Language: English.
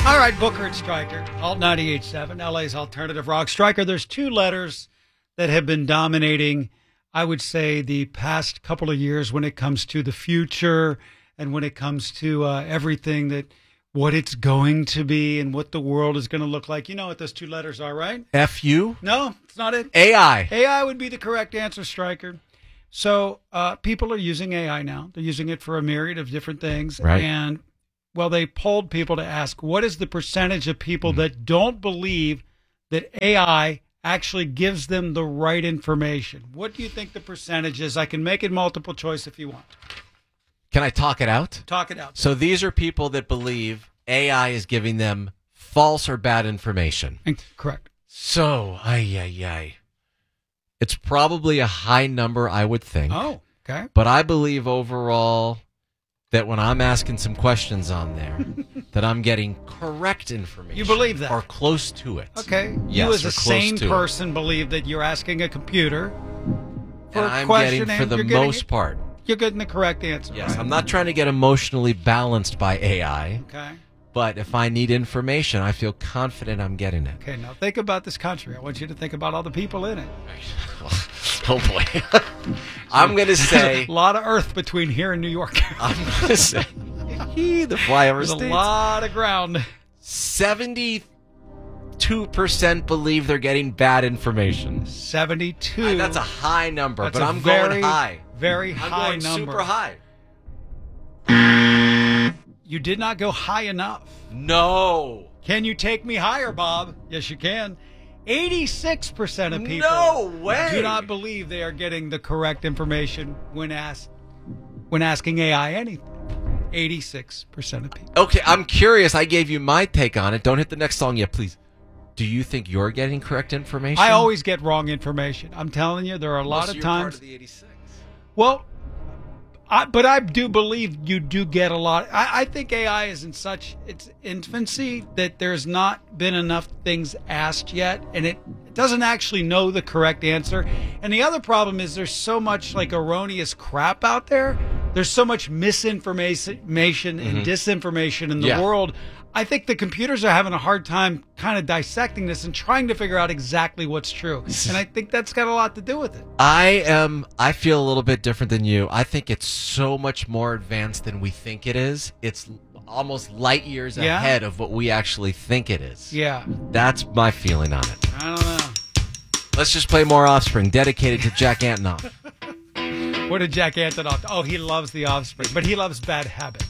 All right, Booker and Stryker, Alt 98.7, LA's alternative rock. Stryker, there's two letters that have been dominating, I would say, the past couple of years when it comes to the future and when it comes to everything that what it's going to be and what the world is going to look like. You know what those two letters are, right? F-U? No, it's not it. AI. AI would be the correct answer, Stryker. So people are using AI now. They're using it for a myriad of different things. Right. And, well, they polled people to ask, what is the percentage of people that don't believe that AI actually gives them the right information? What do you think the percentage is? I can make it multiple choice if you want. Can I talk it out? Talk it out. So these are people that believe AI is giving them false or bad information. Correct. So, it's probably a high number, I would think. Oh, okay. But I believe overall that when I'm asking some questions on there, that I'm getting correct information. You believe that? Or close to it. Okay. Yes, you as or a close sane to it. person believe that you're asking a computer for And a I'm question getting, for and the you're getting most it. part. You're getting the correct answer. Yes, right? I'm not trying to get emotionally balanced by AI. Okay. But if I need information, I feel confident I'm getting it. Okay, now think about this country. I want you to think about all the people in it. Oh, boy. I'm going to say... A lot of earth between here and New York. I'm going to say... the flyover There's states. a lot of ground. 72% believe they're getting bad information. 72. That's a high number, That's but a I'm very, going high. Very I'm high going number. super high. You did not go high enough. No. Can you take me higher, Bob? Yes, you can. 86% of people No way. do not believe they are getting the correct information when asking AI anything. 86% of people. Okay, I'm curious. I gave you my take on it. Don't hit the next song yet, please. Do you think you're getting correct information? I always get wrong information. I'm telling you, there are a lot of you're times. Part of the 86. Well, but I do believe you do get a lot. I think AI is in such its infancy that there's not been enough things asked yet, and it doesn't actually know the correct answer. And the other problem is there's so much like erroneous crap out there. There's so much misinformation and disinformation in the world. I think the computers are having a hard time kind of dissecting this and trying to figure out exactly what's true. And I think that's got a lot to do with it. I feel a little bit different than you. I think it's so much more advanced than we think it is. It's almost light years ahead of what we actually think it is. Yeah. That's my feeling on it. I don't know. Let's just play more Offspring, dedicated to Jack Antonoff. What did Jack Antonoff? Oh, he loves the Offspring, but he loves Bad Habit.